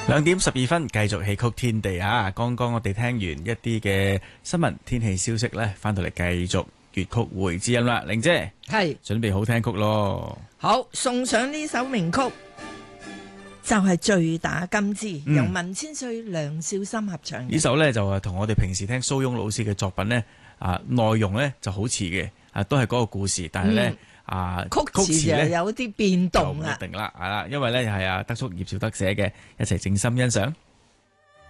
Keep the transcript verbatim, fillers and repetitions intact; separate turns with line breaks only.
兩點十二分，繼續戲曲天地啊！剛剛我哋聽完一啲嘅新聞天氣消息呢，翻到嚟繼續粵曲會知音啦，玲姐
係
準備好聽曲咯。
好，送上呢首名曲，就係、是《醉打金枝》，
嗯，
由文千歲、梁少心合唱。
呢首呢，就係同我哋平時聽蘇翁老師嘅作品呢，啊內容呢就好似嘅，啊都係嗰個故事，但係呢。嗯啊，
曲詞就有啲變動啦，
就唔一定啦，係啦，因為咧係啊德叔葉紹德寫嘅，一齊靜心欣賞。